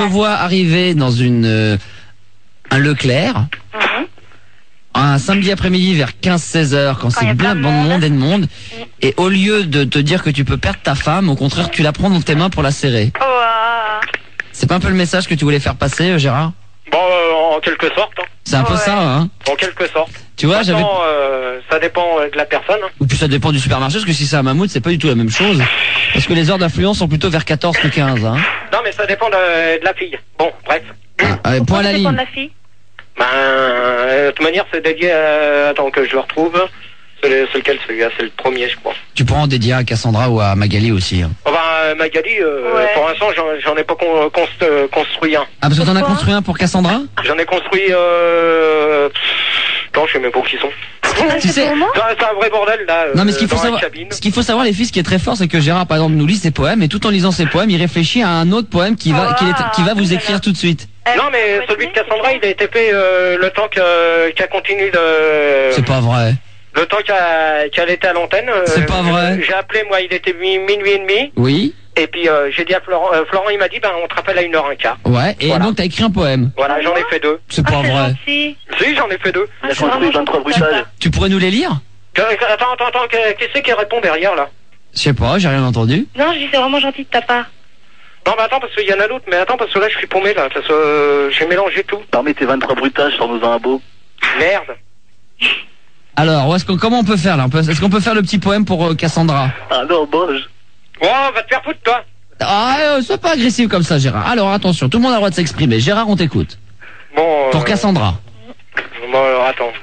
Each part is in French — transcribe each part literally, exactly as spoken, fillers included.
Je vois arriver dans une euh, un Leclerc, Mhm. un samedi après-midi vers quinze seize heures, quand, Quand c'est il y a bien plein de bon monde. monde et de monde, Mhm. et au lieu de te dire que tu peux perdre ta femme, au contraire tu la prends dans tes mains pour la serrer. Oh, ah. C'est pas un peu le message que tu voulais faire passer, euh, Gérard? Bon, euh, en quelque sorte. Hein. C'est un peu Ouais. ça, hein? En quelque sorte. Tu vois, j'avais... Maintenant, euh, ça dépend euh, de la personne. Hein. Ou puis ça dépend du supermarché, parce que si c'est à Mammouth, c'est pas du tout la même chose. Parce que les heures d'influence sont plutôt vers quatorze que quinze, hein. Non, mais ça dépend de, de la fille. Bon, bref. Ah, allez, point Pourquoi à la ça dépend ligne. de la fille? Ben, euh, de toute manière, c'est dédié à... Attends que je le retrouve. C'est le- c'est lequel celui-là? C'est le premier, je crois. Tu pourras en dédier à Cassandra ou à Magali aussi, hein. Enfin, euh, Magali, euh, Ouais. pour l'instant, j'en j'en ai pas con- const- euh, construit un. Ah, parce que t'en as Pourquoi construit un pour Cassandra? J'en ai construit... Euh... Non, je sais même pas où ils sont. Ah, Tu c'est sais- pour moi? C'est un- c'est un vrai bordel, là. Non, mais ce euh, qu'il faut dans la savoir, cabine. ce qu'il faut savoir, les filles, ce qui est très fort, c'est que Gérard, par exemple, nous lit ses poèmes, et tout en lisant ses poèmes, il réfléchit à un autre poème qui va, Ah. qu'il est- qui va vous écrire tout de suite. Elle- Non, mais Ouais, celui de c'est Cassandra, bien. il a été fait euh, le temps que- qu'elle continue de... C'est pas vrai. Le temps qu'elle qu'elle était à l'antenne. euh, C'est pas vrai. J'ai appelé, moi, il était mi- minuit et demi. Oui. Et puis, euh, j'ai dit à Florent, euh, Florent, il m'a dit, ben, on te rappelle à une heure quinze. Ouais. Et Voilà. donc, t'as écrit un poème. Voilà, j'en ai fait deux. C'est Ah, pas c'est vrai. gentil. Si, j'en ai fait deux. Ah, c'est vraiment gentil de faire ça. Tu pourrais nous les lire? Que- que- Attends, attends, attends, que- qui c'est qui répond derrière, là? Je sais pas, j'ai rien entendu. Non, je dis c'est vraiment gentil de ta part. Non, mais attends, parce qu'il y en a d'autres, mais attends, parce que là, je suis paumé, là, parce que euh, j'ai mélangé tout. Parmi tes vingt-trois bruitages, sors-nous un beau. Merde. Alors, où est-ce qu'on, comment on peut faire là? On peut- Est-ce qu'on peut faire le petit poème pour euh, Cassandra? Ah non, moche. Oh, va te faire foutre, toi. Ah, euh, sois pas agressif comme ça, Gérard. Alors, attention, tout le monde a le droit de s'exprimer. Gérard, on t'écoute. Bon, euh, Pour Cassandra. Bon, alors, attends.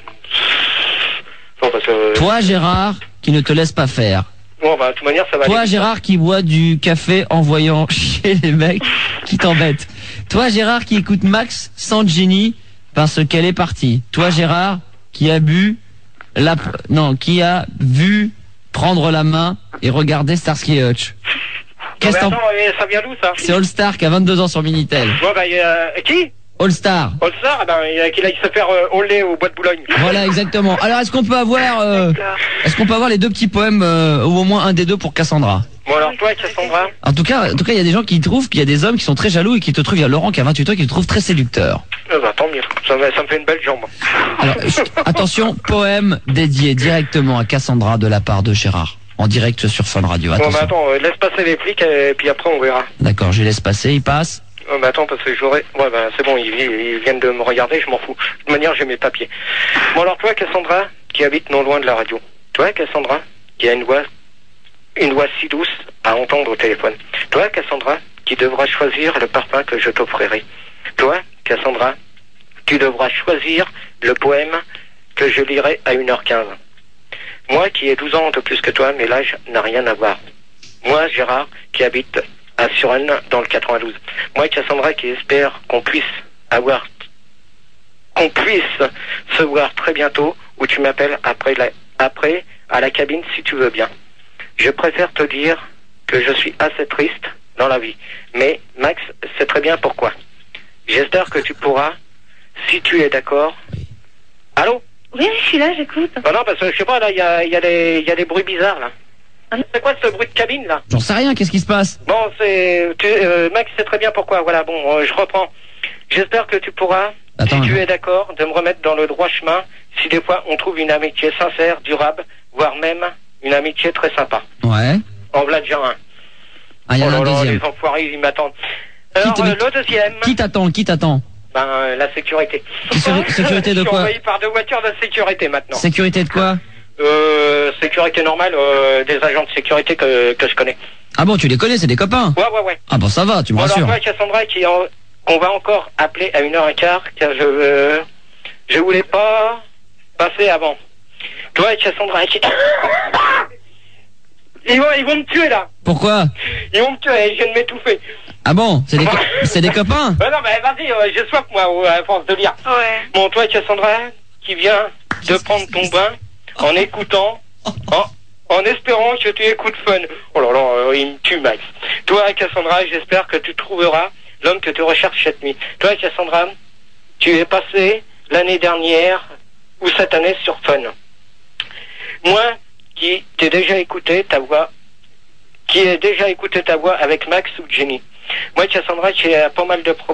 Non, parce que... Toi, Gérard, qui ne te laisse pas faire. Bon, bah, de toute manière, ça va Toi, aller. Gérard, qui boit du café en voyant chier les mecs qui t'embêtent. Toi, Gérard, qui écoute Max sans Jenny parce qu'elle est partie. Toi, Gérard, qui a bu la... Non, qui a vu prendre la main et regarder Starsky et Hutch. Non, Qu'est-ce mais que t'en... attends, mais ça vient d'où, ça? C'est All Star qui a vingt-deux ans sur Minitel. Bon, bah, euh, qui? All Star. All Star, ben, il a qu'il aille se faire euh, au au bois de Boulogne. Voilà, exactement. Alors, est-ce qu'on peut avoir... euh, est-ce qu'on peut avoir les deux petits poèmes, euh, ou au moins un des deux pour Cassandra? Bon, alors, toi, Cassandra? En tout cas, en tout cas, il y a des gens qui trouvent qu'il y a des hommes qui sont très jaloux et qui te trouvent, il y a Laurent qui a vingt-huit ans qui te trouve très séducteur. Euh, bah, tant mieux. Ça, me- ça me fait une belle jambe. Alors, chut, attention, poème dédié directement à Cassandra de la part de Gérard. En direct sur Fun Radio. Bon, bah, Attention. attends, euh, laisse passer les flics, et puis après, on verra. D'accord, je laisse passer, il passe. Euh, bah, attends, parce que j'aurais... Ouais, bah, c'est bon, ils, ils viennent de me regarder, je m'en fous. De toute manière, j'ai mes papiers. Bon, alors, toi, Cassandra, qui habite non loin de la radio. Toi, Cassandra, qui a une voix... Une voix si douce à entendre au téléphone. Toi, Cassandra, qui devras choisir le parfum que je t'offrirai. Toi, Cassandra, tu devras choisir le poème que je lirai à une heure quinze. Moi, qui ai douze ans de plus que toi, mais l'âge n'a rien à voir. Moi, Gérard, qui habite à Suresnes, dans le quatre-vingt-douze. Moi, Cassandra, qui espère qu'on puisse avoir, qu'on puisse se voir très bientôt, où tu m'appelles après, la, après à la cabine si tu veux bien. Je préfère te dire que je suis assez triste dans la vie. Mais, Max, c'est très bien pourquoi. J'espère que tu pourras, si tu es d'accord... Allô? Oui, oui, je suis là, j'écoute. Oh non, parce que je sais pas, là, il y a, il y, a des- il y a des bruits bizarres, là. C'est quoi ce bruit de cabine, là? J'en sais rien, qu'est-ce qui se passe? Bon, c'est... tu- euh, Max, c'est très bien pourquoi. Voilà, bon, euh, je reprends. J'espère que tu pourras, Attends, si tu attends. es d'accord, de me remettre dans le droit chemin, si des fois on trouve une amitié sincère, durable, voire même une amitié très sympa. Ouais. En voilà déjà un. Ah, il y en Oh a un là là, deuxième. les enfoirés, ils m'attendent. Alors, te- euh, le deuxième, Qui t'attend? Qui t'attend? ben, euh, la sécurité. Qui sé- Sécurité de Je suis quoi? envahi par deux voitures de sécurité maintenant. Sécurité de quoi? Euh, sécurité normale, euh, des agents de sécurité que, que je connais. Ah bon, tu les connais, c'est des copains? Ouais, ouais, ouais. Ah bon, ça va, tu me Bon, alors rassures. toi, Cassandra, qui en- qu'on va encore appeler à une heure et quart, car je euh, je voulais pas passer avant. Toi, Cassandra, qui... ils, vont, ils vont me tuer, là. Pourquoi? Ils vont me tuer, je viens de m'étouffer. Ah bon, c'est des, co- c'est des copains? Ouais, non, mais vas-y, euh, j'ai soif, moi, à force de lire. Ouais. Bon, toi, Cassandra, qui vient de prendre ton bain en écoutant, en, en espérant que tu écoutes Fun. Oh là là, euh, il me tue, Max. Toi, Cassandra, j'espère que tu trouveras l'homme que tu recherches cette nuit. Toi, Cassandra, tu es passé l'année dernière ou cette année sur Fun. Moi, qui t'ai déjà écouté ta voix, qui ai déjà écouté ta voix avec Max ou Jenny. Moi, Cassandra, qui ai pas mal de problèmes.